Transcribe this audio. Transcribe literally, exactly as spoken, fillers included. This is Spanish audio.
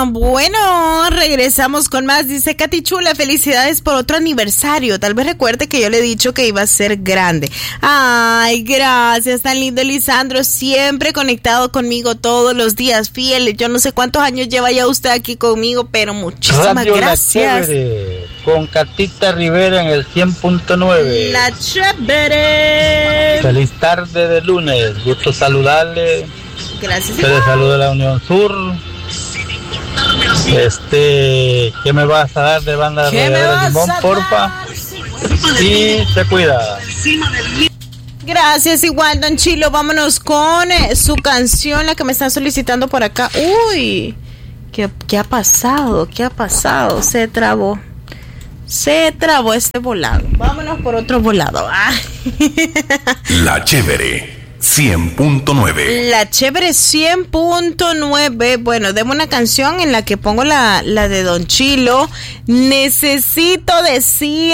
Bueno, regresamos con más. Dice Katy Chula, felicidades por otro aniversario. Tal vez recuerde que yo le he dicho que iba a ser grande. Ay, gracias, tan lindo Lisandro, siempre conectado conmigo todos los días, fiel. Yo no sé cuántos años lleva ya usted aquí conmigo, pero muchísimas Radio gracias. La Chévere, con Catita Rivera en el cien punto nueve. La Chévere. Feliz tarde de lunes, gusto saludarle. Gracias. Se le saluda la Unión Sur. Este, ¿qué me vas a dar de banda de limón, porfa? Y se cuida. Gracias, igual, don Chilo. Vámonos con eh, su canción, la que me están solicitando por acá. Uy, ¿qué, qué ha pasado? ¿Qué ha pasado? Se trabó. Se trabó este volado. Vámonos por otro volado. Ah. La Chévere cien punto nueve. La Chévere cien punto nueve. Bueno, deme una canción en la que pongo la, la de don Chilo. Necesito decir